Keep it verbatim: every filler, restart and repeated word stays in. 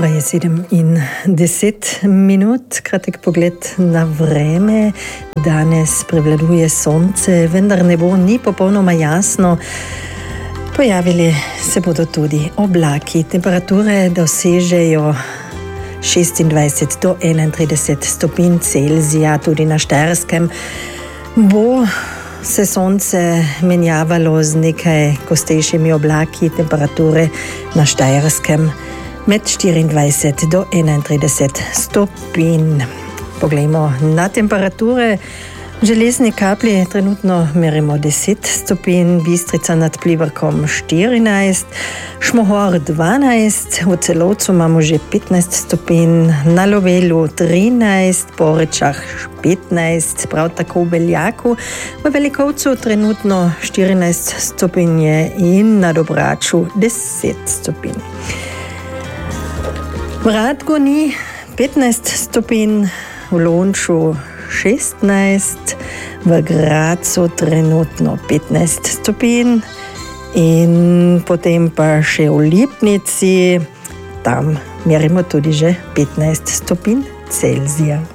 Ura je sedem in deset minut, kratek pogled na vreme. Danes prevladuje sonce, vendar nebo ni popolnoma jasno. Pojavili se bodo tudi oblaki. Temperature dosežejo šestindvajset do enaintrideset stopinj Celzija, tudi na Štajerskem bo se sonce menjavalo z nekaj gostejšimi oblaki. Temperature na Štajerskem med štiriindvajset do enaintrideset stopinj. Poglejmo na temperature. Železni kaplji trenutno merimo deset stopinj, Bistrica nad Pliberkom štirinajst, Šmohor dvanajst, v Celovcu imamo že petnajst stopinj, na Lovelu trinajst, Porečah petnajst, prav tako v Beljaku, v Velikovcu trenutno štirinajst stopinj in na Dobraču deset stopinj. V Radgoni petnajst stopinj, v Lonču šestnajst, v Gracu trenutno petnajst stopinj in potem pa še v Lipnici, tam merimo tudi že petnajst stopinj Celzija.